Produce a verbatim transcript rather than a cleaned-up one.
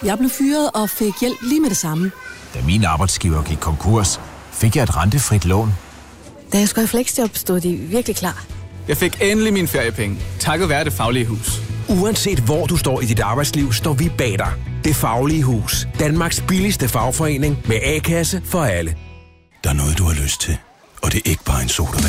Jeg blev fyret og fik hjælp lige med det samme. Da min arbejdsgiver gik konkurs, fik jeg et rentefrit lån. Da jeg skulle have fleksjob, stod de virkelig klar. Jeg fik endelig mine feriepenge, takket være Det Faglige Hus. Uanset hvor du står i dit arbejdsliv, står vi bag dig. Det Faglige Hus. Danmarks billigste fagforening med A-kasse for alle. Der er noget, du har lyst til, og det er ikke bare en sodavand.